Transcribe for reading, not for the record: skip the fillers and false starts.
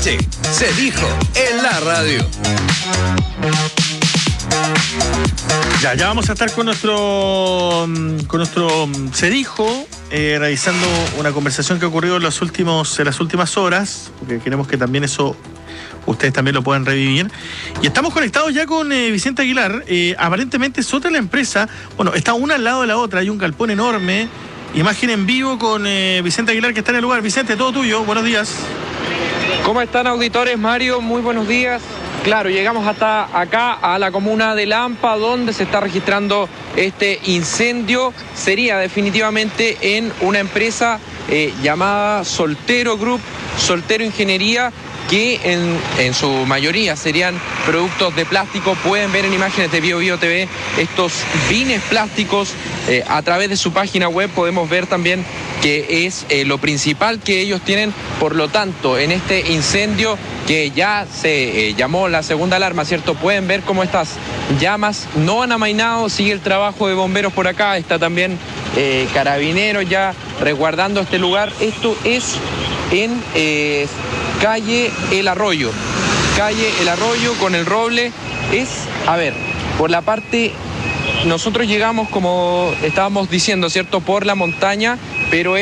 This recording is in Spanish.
noche se dijo en la radio. Ya vamos a estar con nuestro Se dijo, realizando una conversación que ha ocurrido en las últimas horas, porque queremos que también eso ustedes también lo puedan revivir. Y estamos conectados ya con Vicente Aguilar. Aparentemente es otra la empresa. Bueno, está una al lado de la otra, hay un galpón enorme. Imagen en vivo con Vicente Aguilar, que está en el lugar. Vicente, todo tuyo, buenos días. ¿Cómo están, auditores? Mario, muy buenos días. Claro, llegamos hasta acá a la comuna de Lampa, donde se está registrando este incendio. Sería definitivamente en una empresa llamada Soltero Group, Soltero Ingeniería, que en su mayoría serían productos de plástico. Pueden ver en imágenes de BioBio TV estos bines plásticos. A través de su página web podemos ver también que es lo principal que ellos tienen. Por lo tanto, en este incendio que ya se llamó la segunda alarma, ¿cierto? Pueden ver cómo estas llamas no han amainado. Sigue el trabajo de bomberos por acá. Está también carabineros ya resguardando este lugar. Esto es en calle El Arroyo. Calle El Arroyo con el Roble. Por la parte... Nosotros llegamos, como estábamos diciendo, ¿cierto?, por la montaña, pero